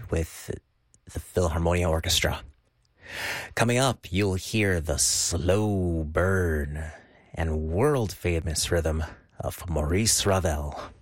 with the Philharmonia Orchestra. Coming up, you'll hear the slow burn and world-famous rhythm of Maurice Ravel.